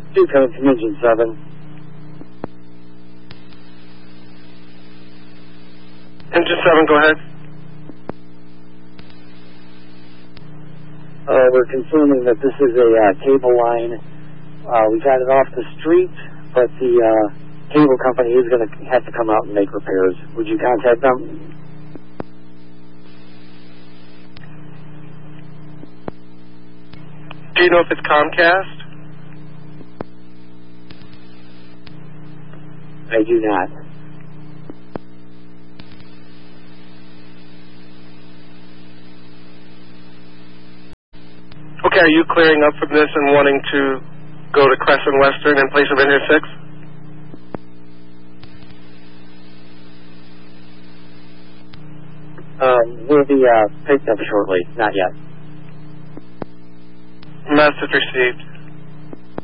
2 coming from engine 7. Engine 7, go ahead. We're confirming that this is a cable line. We've had it off the street, but the cable company is going to have to come out and make repairs. Would you contact them? Do you know if it's Comcast? I do not. Okay, are you clearing up from this and wanting to go to Crescent Western in place of Engine 6? Will be picked up shortly. Not yet. Message received.